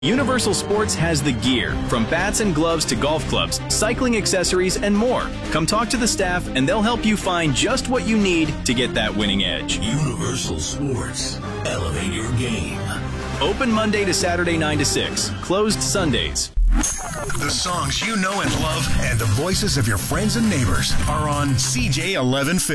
Universal Sports has the gear, from bats and gloves to golf clubs, cycling accessories, and more. Come talk to the staff and they'll help you find just what you need to get that winning edge. Universal Sports. Elevate your game. Open Monday to Saturday 9 to 6. Closed Sundays. The songs you know and love and the voices of your friends and neighbors are on CJ 1150.